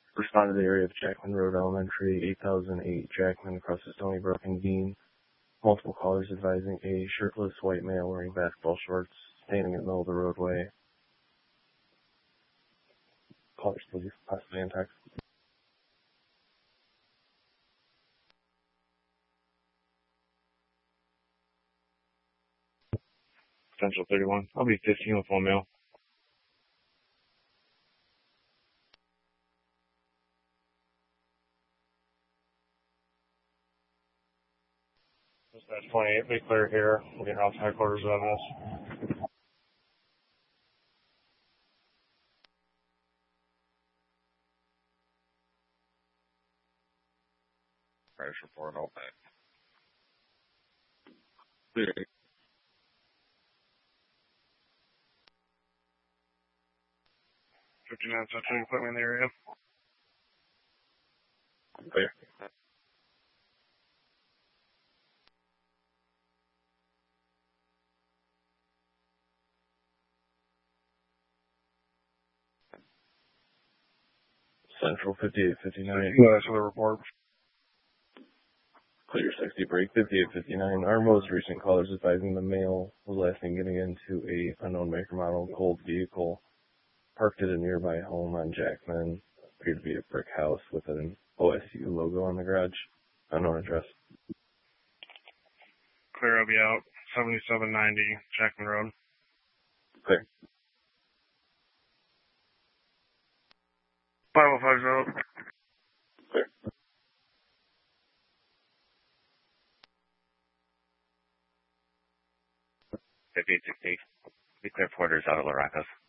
Responded to the area of Jackman Road Elementary, 8008 Jackman, across the Stony Brook and Dean. Multiple callers advising a shirtless white male wearing basketball shorts standing in the middle of the roadway. Callers, please, possibly in text. Central 31. I'll be 15 with one male. Dispatch 28, be clear here. We'll get off headquarters on this. Crash report all back. Clear. 59 Central, put me in the area. Clear. Central 5859. No, that's for the report. Clear 60 break 5859. Our most recent callers advising the male was last seen getting into a unknown maker model gold vehicle parked at a nearby home on Jackman. Appeared to be a brick house with an OSU logo on the garage. Unknown address. Clear, I'll be out. 7790 Jackman Road. Clear. 505's out. Clear. 5860. Be clear, Porter's out of Laracos.